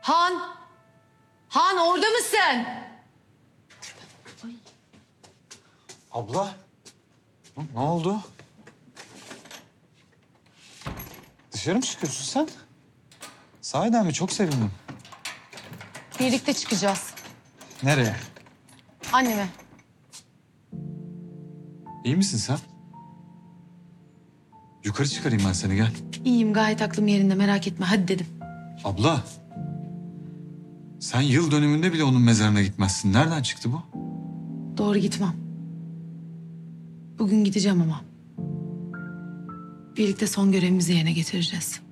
Han! Han orada mısın? Abla. Ne oldu? Dışarı mı çıkıyorsun sen? Sahiden mi? Çok sevindim. Birlikte çıkacağız. Nereye? Anneme. İyi misin sen? Yukarı çıkarayım ben seni, gel. İyiyim, gayet aklım yerinde, merak etme. Hadi dedim. Abla. Sen yıl dönümünde bile onun mezarına gitmezsin. Nereden çıktı bu? Doğru gitmem. Bugün gideceğim ama. Birlikte son görevimizi yerine getireceğiz.